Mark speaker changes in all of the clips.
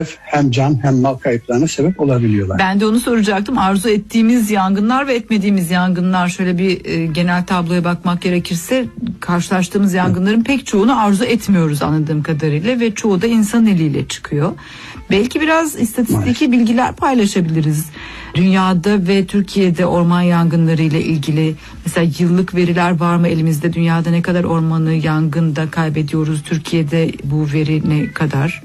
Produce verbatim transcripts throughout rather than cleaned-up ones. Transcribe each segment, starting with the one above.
Speaker 1: hem can hem mal kayıplarına sebep olabiliyorlar.
Speaker 2: Ben de onu soracaktım. Arzu ettiğimiz yangınlar ve etmediğimiz yangınlar, şöyle bir e, genel tabloya bakmak gerekirse karşılaştığımız yangınların pek çoğunu arzu etmiyoruz anladığım kadarıyla ve çoğu da insan eliyle çıkıyor. Belki biraz istatistiki bilgiler paylaşabiliriz. Dünyada ve Türkiye'de orman yangınları ile ilgili mesela yıllık veriler var mı elimizde? Dünyada ne kadar ormanı yangında kaybediyoruz? Türkiye'de bu veri ne kadar?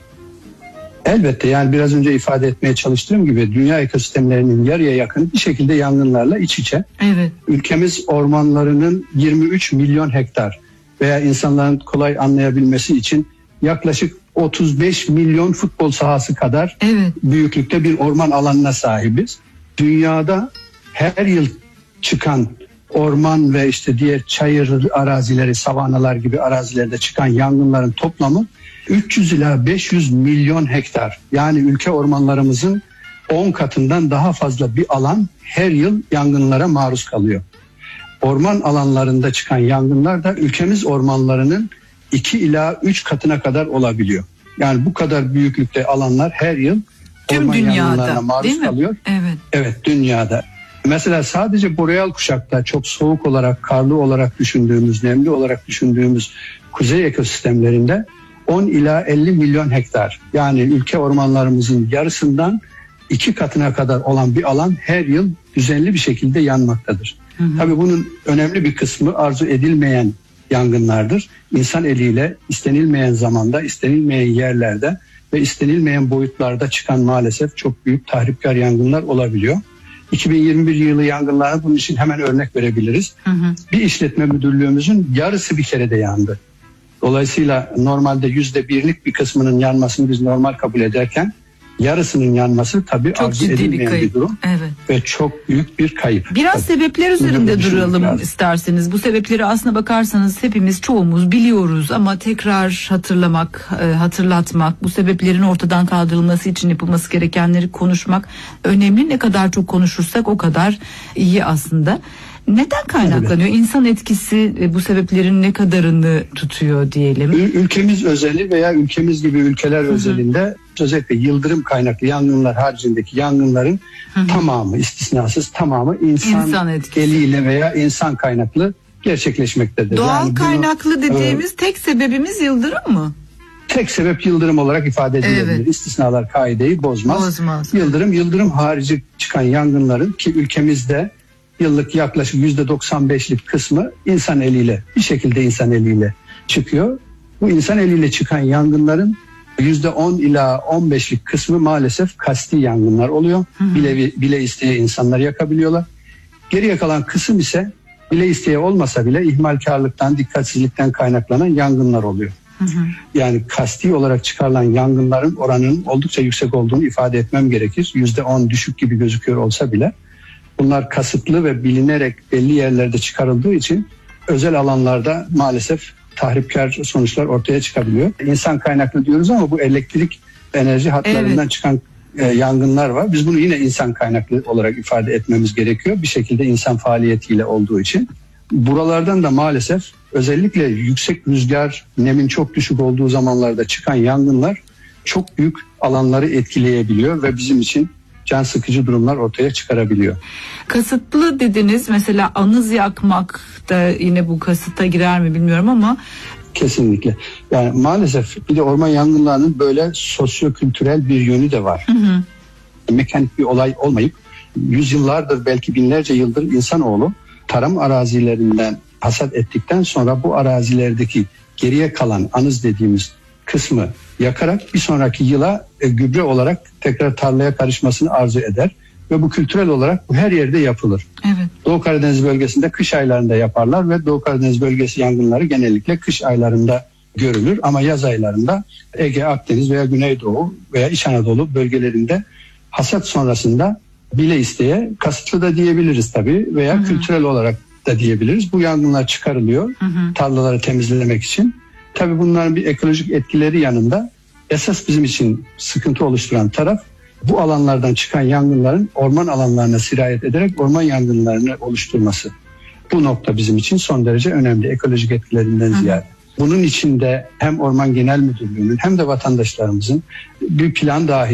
Speaker 1: Elbette, yani biraz önce ifade etmeye çalıştığım gibi dünya ekosistemlerinin yarıya yakın bir şekilde yangınlarla iç içe.
Speaker 2: Evet.
Speaker 1: Ülkemiz ormanlarının yirmi üç milyon hektar veya insanların kolay anlayabilmesi için yaklaşık otuz beş milyon futbol sahası kadar evet. büyüklükte bir orman alanına sahibiz. Dünyada her yıl çıkan orman ve işte diğer çayır arazileri, savanalar gibi arazilerde çıkan yangınların toplamı üç yüz ila beş yüz milyon hektar. Yani ülke ormanlarımızın on katından daha fazla bir alan her yıl yangınlara maruz kalıyor. Orman alanlarında çıkan yangınlar da ülkemiz ormanlarının iki ila üç katına kadar olabiliyor. Yani bu kadar büyüklükte alanlar her yıl
Speaker 2: tüm
Speaker 1: orman
Speaker 2: dünyada,
Speaker 1: yangınlarına maruz kalıyor.
Speaker 2: Evet.
Speaker 1: Evet, dünyada. Mesela sadece boreal kuşakta çok soğuk olarak, karlı olarak düşündüğümüz, nemli olarak düşündüğümüz kuzey ekosistemlerinde on ila elli milyon hektar, yani ülke ormanlarımızın yarısından iki katına kadar olan bir alan her yıl düzenli bir şekilde yanmaktadır. Hı hı. Tabii bunun önemli bir kısmı arzu edilmeyen yangınlardır. İnsan eliyle istenilmeyen zamanda, istenilmeyen yerlerde ve istenilmeyen boyutlarda çıkan maalesef çok büyük tahripkar yangınlar olabiliyor. iki bin yirmi bir yılı yangınlarına bunun için hemen örnek verebiliriz. Hı hı. Bir işletme müdürlüğümüzün yarısı bir kerede yandı. Dolayısıyla normalde yüzde birlik bir kısmının yanmasını biz normal kabul ederken yarısının yanması tabii arzu edilmeyen bir, bir durum.
Speaker 2: Evet.
Speaker 1: Ve çok büyük bir kayıp.
Speaker 2: Biraz tabii. sebepler üzerinde duralım
Speaker 1: lazım.
Speaker 2: isterseniz. Bu sebepleri aslına bakarsanız hepimiz, çoğumuz biliyoruz ama tekrar hatırlamak, hatırlatmak, bu sebeplerin ortadan kaldırılması için yapılması gerekenleri konuşmak önemli. Ne kadar çok konuşursak o kadar iyi aslında. Neden kaynaklanıyor? Evet. İnsan etkisi bu sebeplerin ne kadarını tutuyor diyelim?
Speaker 1: Ülkemiz özeli veya ülkemiz gibi ülkeler Hı-hı. özelinde özellikle yıldırım kaynaklı yangınlar haricindeki yangınların Hı-hı. tamamı, istisnasız tamamı insan, insan eliyle veya insan kaynaklı gerçekleşmektedir.
Speaker 2: Doğal
Speaker 1: yani
Speaker 2: kaynaklı bunu, dediğimiz e, tek sebebimiz yıldırım mı?
Speaker 1: Tek sebep yıldırım olarak ifade edilebilir. Evet. İstisnalar kaideyi bozmaz.
Speaker 2: Bozmaz.
Speaker 1: Yıldırım, yıldırım harici çıkan yangınların ki ülkemizde yıllık yaklaşık yüzde doksan beşlik kısmı insan eliyle, bir şekilde insan eliyle çıkıyor. Bu insan eliyle çıkan yangınların yüzde on ila on beşlik kısmı maalesef kasti yangınlar oluyor. Hı hı. Bile, bile isteye insanlar yakabiliyorlar. Geriye kalan kısım ise bile isteye olmasa bile ihmalkarlıktan, dikkatsizlikten kaynaklanan yangınlar oluyor. Hı hı. Yani kasti olarak çıkarılan yangınların oranının oldukça yüksek olduğunu ifade etmem gerekir. yüzde on düşük gibi gözüküyor olsa bile. Bunlar kasıtlı ve bilinerek belli yerlerde çıkarıldığı için özel alanlarda maalesef tahripkar sonuçlar ortaya çıkabiliyor. İnsan kaynaklı diyoruz ama bu elektrik enerji hatlarından evet. çıkan e, yangınlar var. Biz bunu yine insan kaynaklı olarak ifade etmemiz gerekiyor. Bir şekilde insan faaliyetiyle olduğu için. Buralardan da maalesef özellikle yüksek rüzgar, nemin çok düşük olduğu zamanlarda çıkan yangınlar çok büyük alanları etkileyebiliyor ve bizim için can sıkıcı durumlar ortaya çıkarabiliyor.
Speaker 2: Kasıtlı dediniz, mesela anız yakmak da yine bu kasıta girer mi bilmiyorum ama.
Speaker 1: Kesinlikle. Yani maalesef bir de orman yangınlarının böyle sosyo-kültürel bir yönü de var. Hı hı. Mekanik bir olay olmayıp yüzyıllardır, belki binlerce yıldır insanoğlu tarım arazilerinden hasat ettikten sonra bu arazilerdeki geriye kalan anız dediğimiz kısmı yakarak bir sonraki yıla e, gübre olarak tekrar tarlaya karışmasını arzu eder ve bu kültürel olarak bu her yerde yapılır. Evet. Doğu Karadeniz bölgesinde kış aylarında yaparlar ve Doğu Karadeniz bölgesi yangınları genellikle kış aylarında görülür ama yaz aylarında Ege, Akdeniz veya Güneydoğu veya İç Anadolu bölgelerinde hasat sonrasında bile isteye, kasıtlı da diyebiliriz tabii veya Hı-hı. kültürel olarak da diyebiliriz. Bu yangınlar çıkarılıyor Hı-hı. tarlaları temizlemek için. Tabii bunların bir ekolojik etkileri yanında esas bizim için sıkıntı oluşturan taraf bu alanlardan çıkan yangınların orman alanlarına sirayet ederek orman yangınlarını oluşturması. Bu nokta bizim için son derece önemli ekolojik etkilerinden Hı-hı. ziyade. Bunun içinde hem Orman Genel Müdürlüğü'nün hem de vatandaşlarımızın bir plan dahi